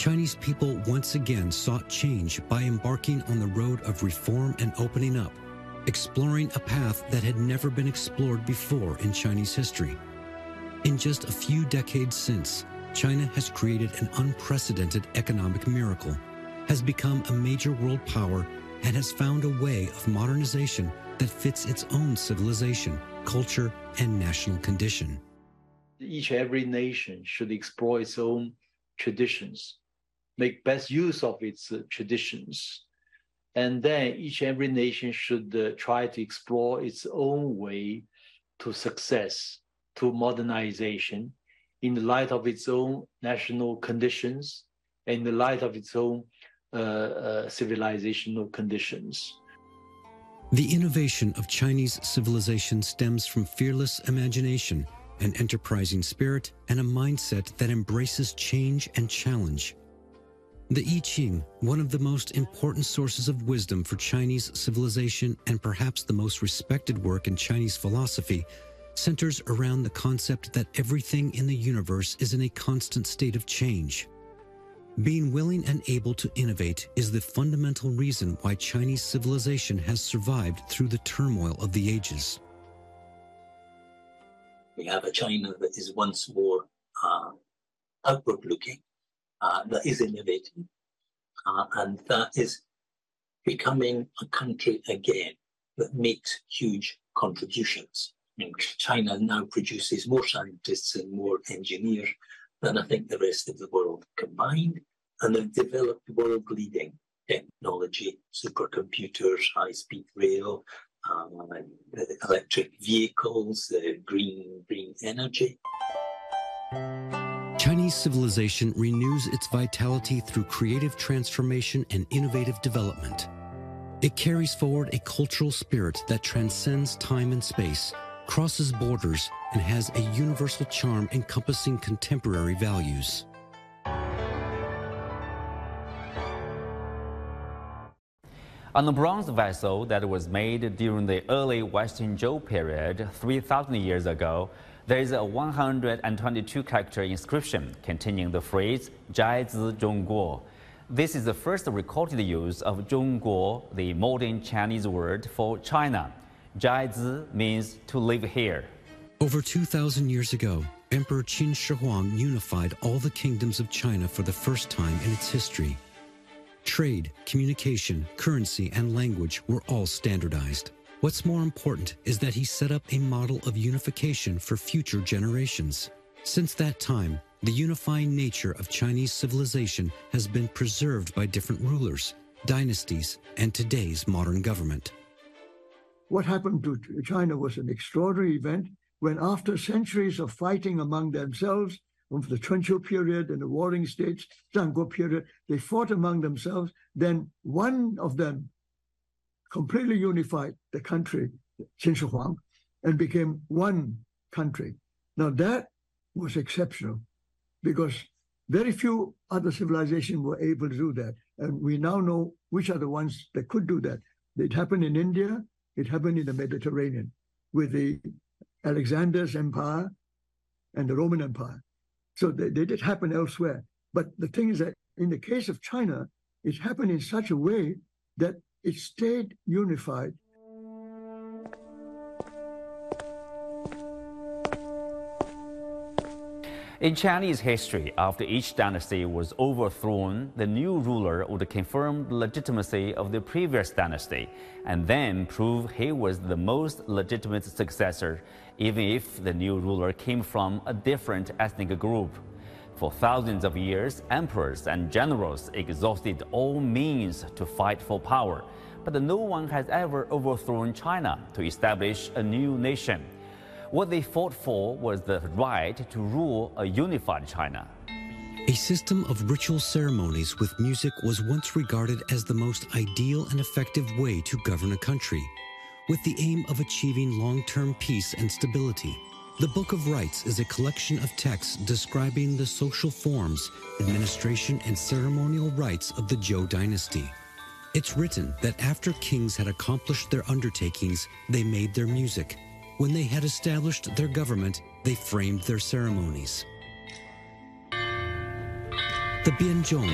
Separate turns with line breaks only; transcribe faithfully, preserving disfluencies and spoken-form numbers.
Chinese people once again sought change by embarking on the road of reform and opening up, exploring a path that had never been explored before in Chinese history. In just a few decades since, China has created an unprecedented economic miracle, has become a major world power, and has found a way of modernization that fits its own civilization, culture, and national condition.
Each and every nation should explore its own traditions, make best use of its uh, traditions. And then each and every nation should uh, try to explore its own way to success, to modernization, in the light of its own national conditions, in the light of its own uh, uh, civilizational conditions.
The innovation of Chinese civilization stems from fearless imagination, an enterprising spirit, and a mindset that embraces change and challenge. The I Ching, one of the most important sources of wisdom for Chinese civilization and perhaps the most respected work in Chinese philosophy, centers around the concept that everything in the universe is in a constant state of change. Being willing and able to innovate is the fundamental reason why Chinese civilization has survived through the turmoil of the ages.
We have a China that is once more uh, outward-looking, uh, that is innovating, uh, and that is becoming a country again that makes huge contributions. I mean, China now produces more scientists and more engineers than I think the rest of the world combined, and they've developed world-leading technology, supercomputers, high-speed rail, um, electric vehicles, uh, green, green energy.
Chinese civilization renews its vitality through creative transformation and innovative development. It carries forward a cultural spirit that transcends time and space, crosses borders, and has a universal charm encompassing contemporary values.
On a bronze vessel that was made during the early Western Zhou period, three thousand years ago, there is a one hundred twenty-two character inscription containing the phrase "Zhai Zi Zhongguo." This is the first recorded use of Zhongguo, the modern Chinese word for China. Zhai Zi means to live here.
Over two thousand years ago, Emperor Qin Shi Huang unified all the kingdoms of China for the first time in its history. Trade, communication, currency, and language were all standardized. What's more important is that he set up a model of unification for future generations. Since that time, the unifying nature of Chinese civilization has been preserved by different rulers, dynasties, and today's modern government.
What happened to China was an extraordinary event when, after centuries of fighting among themselves, of the Chunqiu period and the warring states, Zhangguo period, they fought among themselves. Then one of them completely unified the country, Qin Shi Huang, and became one country. Now that was exceptional because very few other civilizations were able to do that. And we now know which are the ones that could do that. It happened in India, it happened in the Mediterranean with the Alexander's empire and the Roman Empire. So they, they did happen elsewhere. But the thing is that in the case of China, it happened in such a way that it stayed unified.
In Chinese history, after each dynasty was overthrown, the new ruler would confirm the legitimacy of the previous dynasty and then prove he was the most legitimate successor, even if the new ruler came from a different ethnic group. For thousands of years, emperors and generals exhausted all means to fight for power, but no one has ever overthrown China to establish a new nation. What they fought for was the right to rule a unified China.
A system of ritual ceremonies with music was once regarded as the most ideal and effective way to govern a country, with the aim of achieving long-term peace and stability. The Book of Rites is a collection of texts describing the social forms, administration, and ceremonial rites of the Zhou dynasty. It's written that after kings had accomplished their undertakings, they made their music. When they had established their government, they framed their ceremonies. The Bianzhong